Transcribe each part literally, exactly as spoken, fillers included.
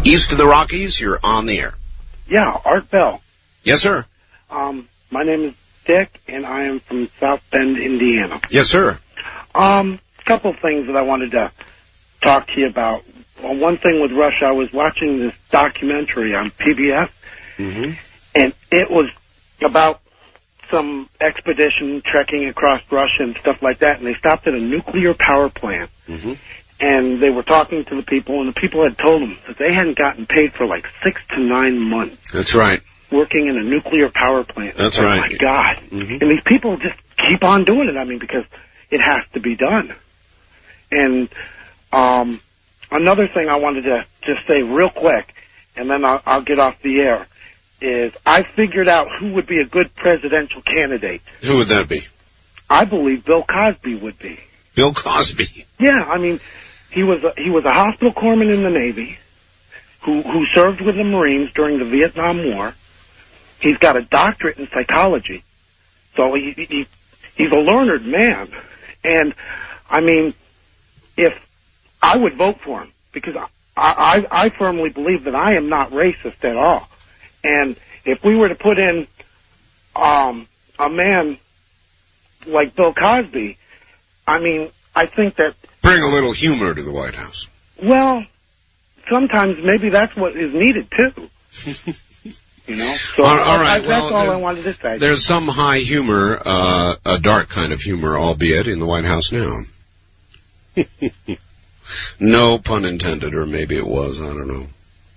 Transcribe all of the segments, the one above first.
East of the Rockies, you're on the air. Yeah, Art Bell. Yes, sir. Um, my name is Dick, and I am from South Bend, Indiana. Yes, sir. Um, a couple things that I wanted to talk to you about. Well, one thing with Russia, I was watching this documentary on P B S, Mm-hmm. and it was about some expedition trekking across Russia and stuff like that, and they stopped at a nuclear power plant. Mm-hmm. And they were talking to the people, and the people had told them that they hadn't gotten paid for like six to nine months. That's right. Working in a nuclear power plant. That's oh, right. Oh, my God. Mm-hmm. And these people just keep on doing it, I mean, because it has to be done. And um, another thing I wanted to just say real quick, and then I'll, I'll get off the air, is I figured out who would be a good presidential candidate. Who would that be? I believe Bill Cosby would be. Bill Cosby. Yeah, I mean, he was a, he was a hospital corpsman in the Navy who, who served with the Marines during the Vietnam War. He's got a doctorate in psychology. So he, he he's a learned man. And, I mean, if I would vote for him, because I, I, I firmly believe that I am not racist at all. And if we were to put in um, a man like Bill Cosby, I mean, I think that... Bring a little humor to the White House. Well, sometimes maybe that's what is needed, too. You know? So all, all right. I, that's well, all I wanted to say. There's some high humor, uh, a dark kind of humor, albeit, in the White House now. No pun intended, or maybe it was, I don't know.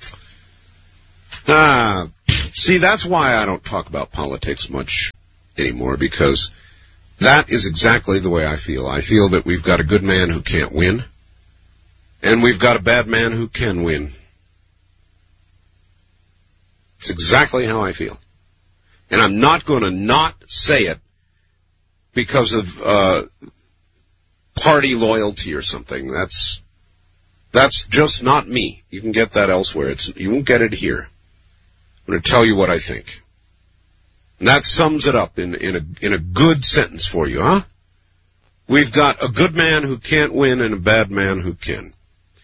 Ah, see, that's why I don't talk about politics much anymore, because that is exactly the way I feel. I feel that we've got a good man who can't win, and we've got a bad man who can win. It's exactly how I feel. And I'm not going to not say it because of uh, party loyalty or something. That's that's just not me. You can get that elsewhere. It's you won't get it here. I'm going to tell you what I think. And that sums it up in, in, a, in a good sentence for you, huh? We've got a good man who can't win and a bad man who can.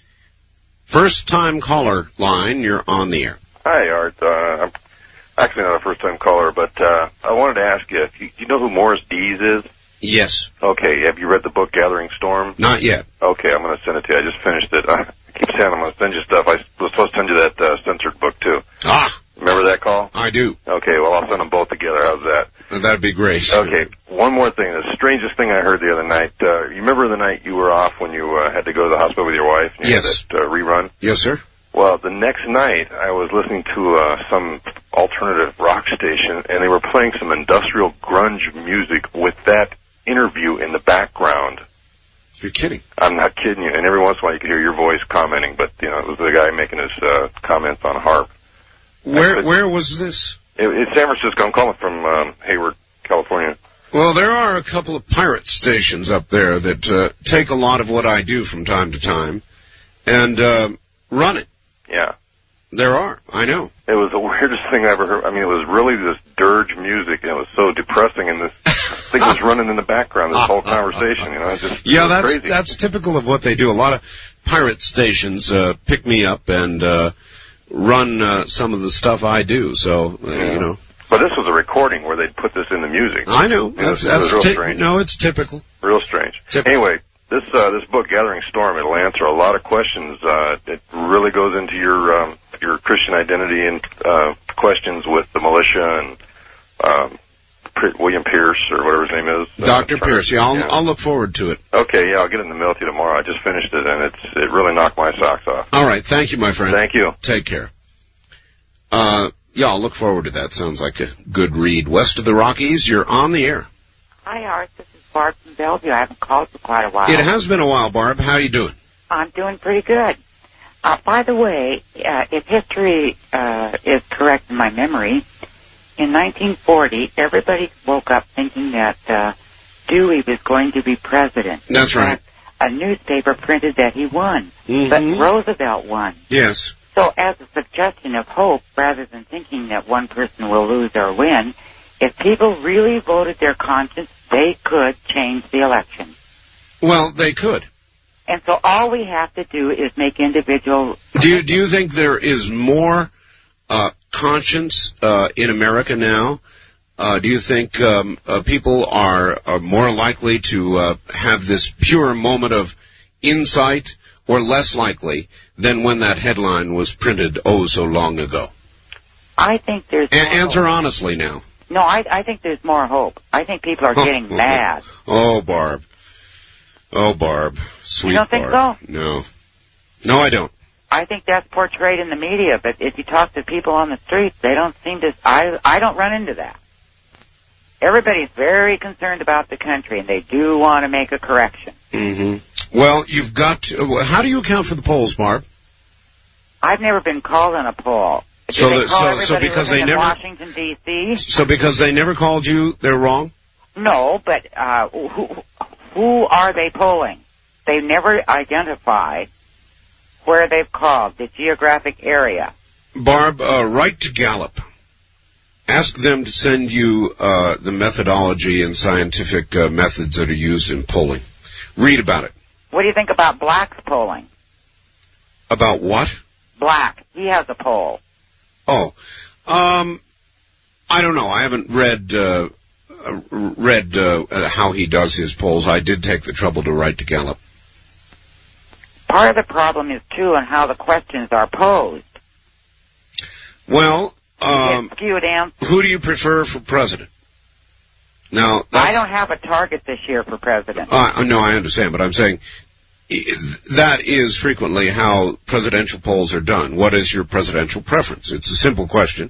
First-time caller line, you're on the air. Hi, Art. Uh, I'm actually not a first-time caller, but uh, I wanted to ask you, do you know who Morris Dees is? Yes. Okay, have you read the book Gathering Storm? Not yet. Okay, I'm going to send it to you. I just finished it. I keep saying I'm going to send you stuff. I was supposed to send you that uh, censored book, too. Ah! Remember that call? I do. Okay, well, I'll send them both together. How's that? That'd be great. Okay, one more thing. The strangest thing I heard the other night, uh, you remember the night you were off when you uh, had to go to the hospital with your wife? And you Yes. had that uh, rerun? Yes, sir. Well, the next night, I was listening to uh, some alternative rock station, and they were playing some industrial grunge music with that interview in the background. You're kidding. I'm not kidding you. And every once in a while, you could hear your voice commenting, but, you know, it was the guy making his uh, comments on harp. Where could, where was this? It, it's San Francisco. I'm calling from um, Hayward, California. Well, there are a couple of pirate stations up there that uh, take a lot of what I do from time to time and uh, run it. Yeah. There are. I know. It was the weirdest thing I ever heard. I mean, it was really this dirge music, and it was so depressing, and this thing was running in the background, this whole conversation, you know. It just, yeah, it was that's crazy. that's typical of what they do. A lot of pirate stations uh, pick me up and uh, run uh, some of the stuff I do, so, uh, yeah. you know. But this was a recording where they'd put this in the music. I know. It That's, was, that's it was real ty- strange. No, it's typical. Real strange. Typical. Anyway, this uh, this book, Gathering Storm, it'll answer a lot of questions. Uh, it really goes into your um, your Christian identity and uh, questions with the militia and um, William Pierce, or whatever his name is. Doctor Uh, Pierce, yeah I'll, yeah. I'll look forward to it. Okay, yeah, I'll get it in the mail to you tomorrow. I just finished it, and it's it really knocked my socks off. All right, thank you, my friend. Thank you. Take care. Uh, yeah, I'll look forward to that. Sounds like a good read. West of the Rockies, you're on the air. Hi, Art. This is Barb from Bellevue. I haven't called for quite a while. It has been a while, Barb. How you doing? I'm doing pretty good. Uh, by the way, uh, if history uh, is correct in my memory, in nineteen forty, everybody woke up thinking that uh, Dewey was going to be president. That's in right. fact, a newspaper printed that he won, Mm-hmm. but Roosevelt won. Yes. So as a suggestion of hope, rather than thinking that one person will lose or win, if people really voted their conscience, they could change the election. Well, they could. And so all we have to do is make individual... Do you, do you think there is more uh, conscience uh, in America now? Uh, do you think um, uh, people are, are more likely to uh, have this pure moment of insight, or less likely than when that headline was printed oh so long ago? I think there's... A- answer hope. honestly now. No, I, I think there's more hope. I think people are getting mad. Oh, Barb. Oh, Barb. Sweet You don't think Barb. so? No. No, I don't. I think that's portrayed in the media, but if you talk to people on the streets, they don't seem to... I, I don't run into that. Everybody's very concerned about the country, and they do want to make a correction. Mm-hmm. Well, you've got to... How do you account for the polls, Barb? I've never been called on a poll. Do so, they the, call so, everybody so because living they in never... Washington, D C? So because they never called you, they're wrong? No, but uh, who, who are they polling? They never identify where they've called, the geographic area. Barb, uh, write to Gallup. Ask them to send you uh, the methodology and scientific uh, methods that are used in polling. Read about it. What do you think about Black's polling? About what? Black. He has a poll. Oh, um, I don't know. I haven't read uh, read uh, how he does his polls. I did take the trouble to write to Gallup. Part of the problem is, too, on how the questions are posed. Well, um, skewed answers. Who do you prefer for president? Now, I don't have a target this year for president. Uh, no, I understand, but I'm saying that is frequently how presidential polls are done. What is your presidential preference? It's a simple question.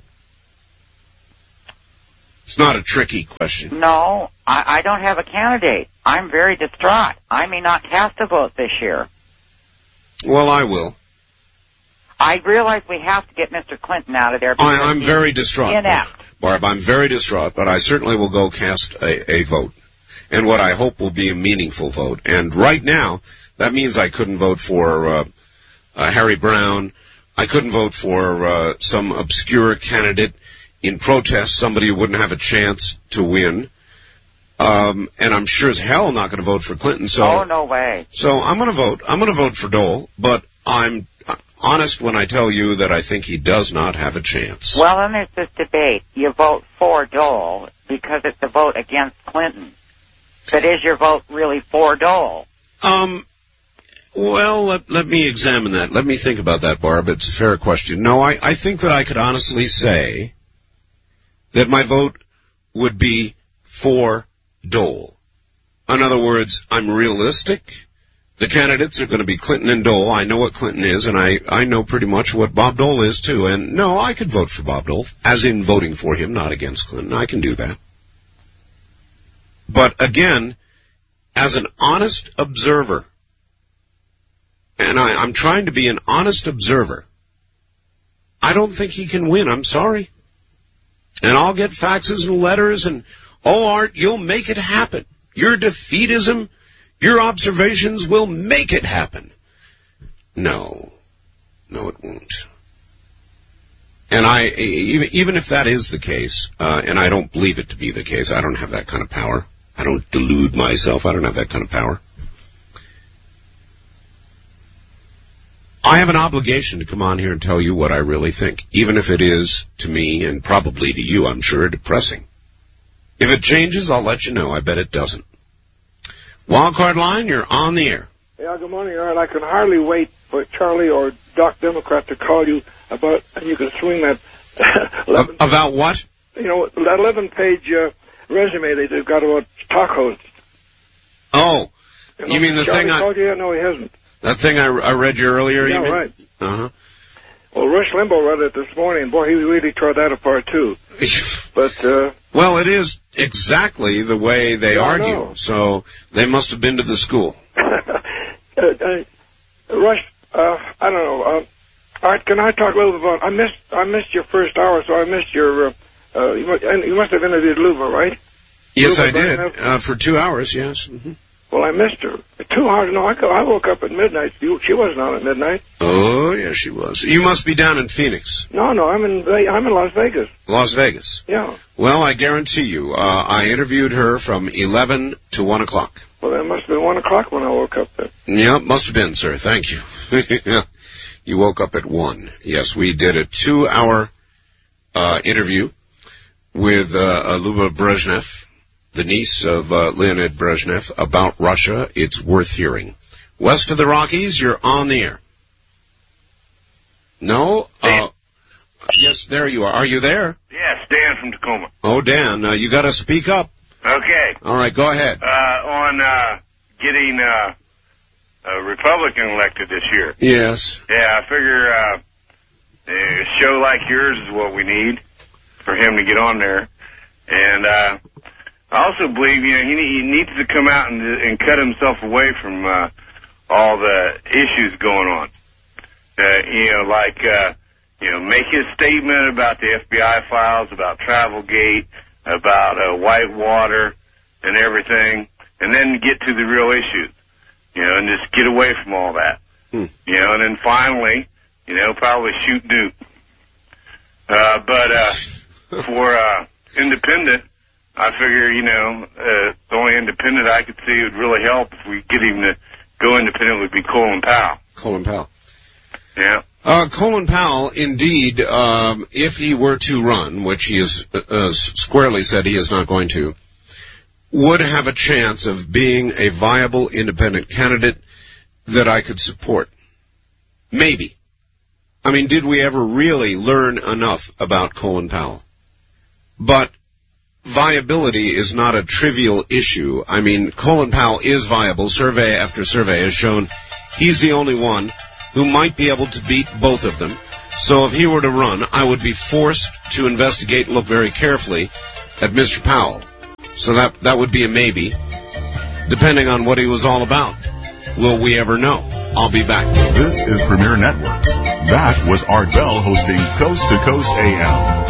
It's not a tricky question. No, I, I don't have a candidate. I'm very distraught. I may not cast a vote this year. Well, I will. I realize we have to get Mister Clinton out of there. I, I'm very distraught, inept. Barb. I'm very distraught, but I certainly will go cast a, a vote. And what I hope will be a meaningful vote. And right now, that means I couldn't vote for uh, uh, Harry Brown. I couldn't vote for uh, some obscure candidate in protest, somebody who wouldn't have a chance to win. Um, and I'm sure as hell not going to vote for Clinton. So, oh, no way. So I'm going to vote. I'm going to vote for Dole, but I'm honest when I tell you that I think he does not have a chance. Well, then there's this debate. You vote for Dole because it's a vote against Clinton. But is your vote really for Dole? Um, well, let, let me examine that. Let me think about that, Barb. It's a fair question. No, I, I think that I could honestly say that my vote would be for Dole. In other words, I'm realistic. The candidates are going to be Clinton and Dole. I know what Clinton is, and I, I know pretty much what Bob Dole is, too. And, no, I could vote for Bob Dole, as in voting for him, not against Clinton. I can do that. But, again, as an honest observer, and I, I'm trying to be an honest observer, I don't think he can win. I'm sorry. And I'll get faxes and letters, and, oh, Art, you'll make it happen. Your defeatism, your observations will make it happen. No. No, it won't. And I, even, even if that is the case, uh, and I don't believe it to be the case, I don't have that kind of power. I don't delude myself. I don't have that kind of power. I have an obligation to come on here and tell you what I really think, even if it is, to me, and probably to you, I'm sure, depressing. If it changes, I'll let you know. I bet it doesn't. Wildcard line, you're on the air. Yeah, good morning, Art. I can hardly wait for Charlie or Doc Democrat to call you about, and you can swing that. eleven, about what? You know, that eleven-page uh, resume that they've got about talk hosts. Oh, you, know, you mean the Charlie thing I... called you? No, he hasn't. That thing I, I read you earlier, yeah, you mean? right. Uh-huh. Well, Rush Limbaugh read it this morning, and boy, he really tore that apart, too. But, uh... Well, it is exactly the way they yeah, argue, so they must have been to the school. uh, uh, Rush, uh, I don't know, uh, Art, can I talk a little bit about, I missed, I missed your first hour, so I missed your, uh, uh you, must, you must have interviewed Luba, right? Yes, Luba I did, Bernhoff? uh, for two hours, yes. Mm-hmm. Well, I missed her. Two hours, no, I, I woke up at midnight. You, she wasn't on at midnight. Oh, yes, she was. You must be down in Phoenix. No, no, I'm in, I'm in Las Vegas. Las Vegas? Yeah. Well, I guarantee you, uh, I interviewed her from eleven to one o'clock. Well, it must have been one o'clock when I woke up then. Yeah, must have been, sir. Thank you. You woke up at one. Yes, we did a two-hour uh, interview with uh, Luba Brezhnev, the niece of uh, Leonid Brezhnev, about Russia. It's worth hearing. West of the Rockies, you're on the air. No? Uh, yes, there you are. Are you there? Yes, Dan from Tacoma. Oh, Dan, uh, you got to speak up. Okay. All right, go ahead. Uh, on uh, getting uh, a Republican elected this year. Yes. Yeah, I figure uh, a show like yours is what we need for him to get on there. And uh, I also believe, you know, he, he needs to come out and, and cut himself away from uh, all the issues going on. Uh, you know, like, uh, you know, make his statement about the F B I files, about Travelgate, about uh, Whitewater and everything, and then get to the real issues, you know, and just get away from all that. Hmm. You know, and then finally, you know, probably shoot Duke. Uh, but uh, for uh, independent, I figure, you know, uh, the only independent I could see would really help if we get him to go independent would be Colin Powell. Colin Powell. Yeah. Uh, Colin Powell, indeed, um, if he were to run, which he has uh, squarely said he is not going to, would have a chance of being a viable independent candidate that I could support. Maybe. I mean, did we ever really learn enough about Colin Powell? But viability is not a trivial issue. I mean, Colin Powell is viable. Survey after survey has shown he's the only one who might be able to beat both of them. So if he were to run, I would be forced to investigate and look very carefully at Mister Powell. So that that would be a maybe, depending on what he was all about. Will we ever know? I'll be back. This is Premier Networks. That was Art Bell hosting Coast to Coast A M.